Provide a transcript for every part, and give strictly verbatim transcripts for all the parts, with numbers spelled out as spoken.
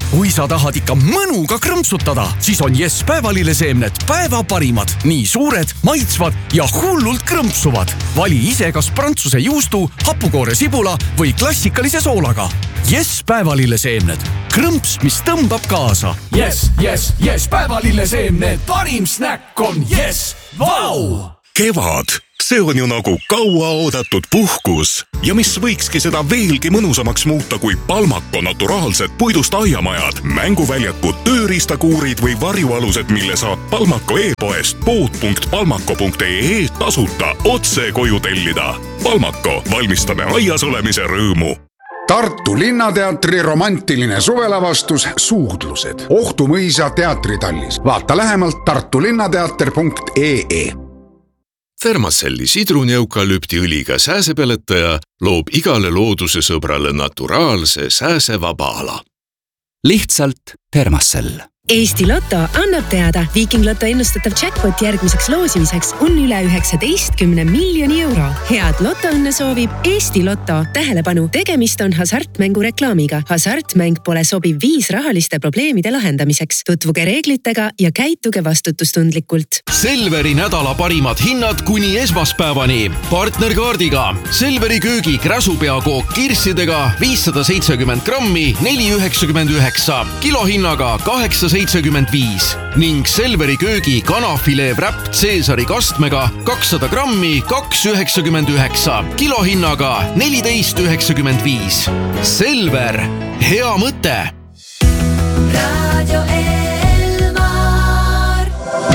Kui sa tahad ikka mõnuga krõmpsutada, siis on Yes päevalilleseemned päeva parimad. Nii suured, maitsvad ja hullult krõmpsuvad. Vali ise kas prantsuse juustu, hapukoore sibula või klassikalise soolaga. Yes päevalilleseemned. Krõmps, mis tõmbab kaasa. Yes, yes, yes päevalilleseemned. Parim snäkk on Yes. Vau! Kevad. See on ju nagu kaua oodatud puhkus. Ja mis võikski seda veelgi mõnusamaks muuta kui Palmako naturaalsed puidust aiamajad, mänguväljakud, tööriistakuurid või varjualused, mille saab Palmako e-poest pood punkt palmako punkt ee tasuta otse koju tellida. Palmako, valmistame aias olemise rõõmu. Tartu Linnateatri romantiline suvelavastus Suudlused. Ohtu mõisa teatritallis. Vaata lähemalt tartulinnateater punkt ee. Thermacelli sidruni-eukalüptiõliga sääsepeletaja loob igale looduse sõbrale naturaalse sääsevaba ala. Lihtsalt Thermacell. Eesti Lotto annab teada, Viiking Lotto ennustatav jackpot järgmiseks loosimiseks on üle üheksateistkümne miljoni euro. Head lotoõnne soovib Eesti Lotto. Tähelepanu, tegemist on hasartmängu reklaamiga. Hasartmäng pole sobiv viis rahaliste probleemide lahendamiseks. Tutvuge reeglitega ja käituge vastutustundlikult. Selveri nädala parimad hinnad kuni esmaspäevani. Partnerkaardiga Selveri köögi kräsupeakook kirssidega viissada seitsekümmend grammi neli üheksakümmend üheksa, kilohinnaga kaheksa seitsekümmend viis ning Selveri köögi kanafilee wrap Caesari kastmega kakssada grammi kaks üheksakümmend üheksa, kilohinnaga neliteist üheksakümmend viis. Selver, hea mõte! Radio Elmar.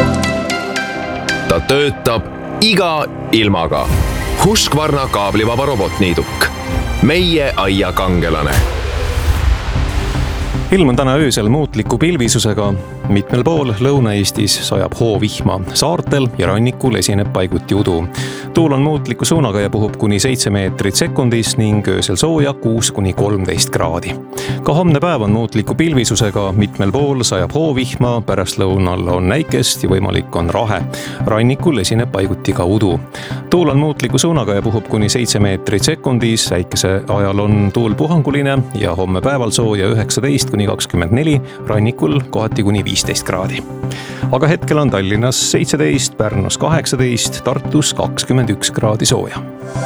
Ta töötab iga ilmaga. Husqvarna kaablivaba robotniiduk. Meie aia kangelane. Ilm on täna öösel muutliku pilvisusega. Mitmel pool Lõuna-Eestis sajab hoovihma. Saartel ja rannikul esineb paiguti udu. Tuul on muutliku suunaga ja puhub kuni seitse meetrit sekundis ning öösel sooja kuus kuni kolmteist kraadi. Ka homne päev on muutliku pilvisusega. Mitmel pool sajab hoovihma, pärast lõunal on näikest ja võimalik on rahe. Rannikul esineb paiguti ka udu. Tuul on muutliku suunaga ja puhub kuni seitse meetrit sekundis. Äikese ajal on tuul puhanguline ja homme päeval sooja üheksateist kuni kakskümmend neli, rannikul kohati kuni viisteist kraadi. Aga hetkel on Tallinnas seitseteist, Pärnus kaheksateist, Tartus kakskümmend üks kraadi sooja.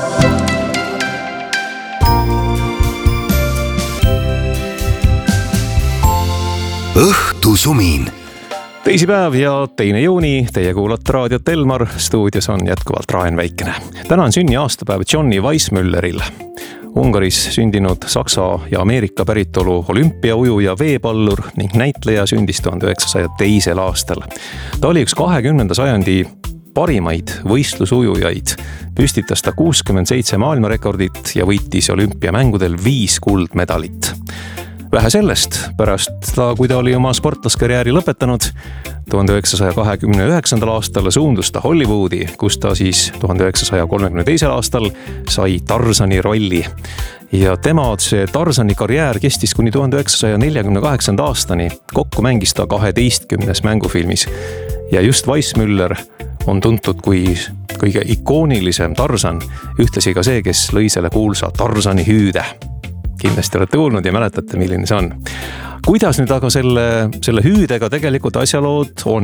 Õhtusumin. Teisipäev ja teine juuni, teie kuulate raadiot Elmar, stuudios on jätkuvalt Raen Väikene. Täna on sünni aastapäev Johnny Weissmülleril. Ungaris sündinud Saksa ja Ameerika päritolu olümpiaujuja veepallur ning näitleja sündis tuhande üheksasaja teisel aastal. Ta oli üks kahekümnenda sajandi parimaid võistlusujujaid. Püstitas ta kuuskümmend seitse maailmarekordit ja võitis olümpiamängudel viis kuldmedalit. Vähe sellest, pärast ta, kui ta oli oma sportlaskarjääri lõpetanud, tuhande üheksasaja kahekümne üheksandal aastal suundus ta Hollywoodi, kus ta siis tuhande üheksasaja kolmekümne teisel aastal sai Tarzani rolli. Ja tema see Tarzani karjäär kestis kuni tuhande üheksasaja neljakümne kaheksanda aastani. Kokku mängis ta kaheteistkümnes mängufilmis. Ja just Weissmüller on tuntud kui kõige ikoonilisem Tarzan, ühtlasi ka see, kes lõi selle kuulsa Tarzani hüüde. Kindlasti olete kuulnud ja mäletate, milline see on. Kuidas nüüd aga selle, selle hüüdega tegelikult asjalood on?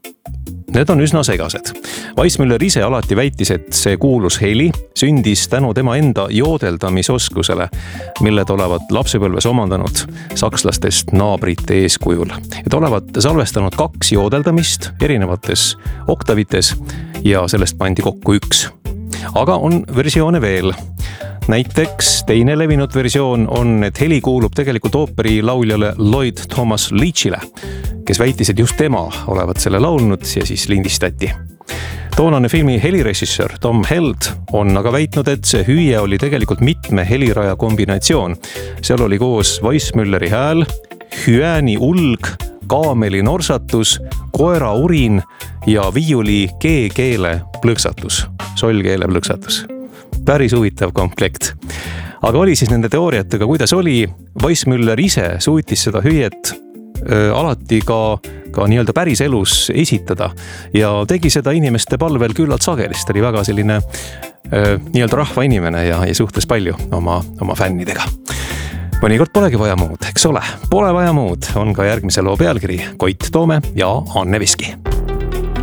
Need on üsna segased. Weissmüller ise alati väitis, et see kuulus heli sündis tänu tema enda joodeldamisoskusele, mille ta olevat lapsepõlves omandanud sakslastest naabrite eeskujul. Et olevat salvestanud kaks joodeldamist erinevates oktavites ja sellest pandi kokku üks. Aga on versioone veel. Näiteks teine levinud versioon on, et heli kuulub tegelikult ooperi lauljale Lloyd Thomas Leachile, kes väitis, et just tema olevat selle laulnud ja siis lindistati. Toonane filmi helirežissöör Tom Held on aga väitnud, et see hüüe oli tegelikult mitme heliraja kombinatsioon. Seal oli koos Weissmülleri hääl, hüääni ulg, kaameli norsatus, koera urin ja viiuli G-keele plõksatus, solkeele plõksatus. Päris huvitav komplekt. Aga oli siis nende teooriatega, kuidas oli, Weissmüller ise suutis seda hüüet äh, alati ka, ka nii-öelda päris elus esitada ja tegi seda inimeste palvel küllalt sagelist. Ta oli väga selline äh, nii-öelda rahva inimene ja, ja suhtles palju oma, oma fännidega. mõnikord polegi vaja muud, eks ole. Pole vaja muud, on ka järgmise loo pealkiri Koit Toome ja Anne Veski.